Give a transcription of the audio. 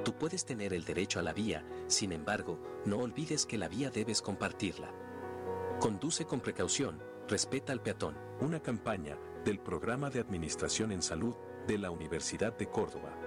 Tú puedes tener el derecho a la vía, sin embargo, no olvides que la vía debes compartirla. Conduce con precaución, respeta al peatón. Una campaña del Programa de Administración en Salud de la Universidad de Córdoba.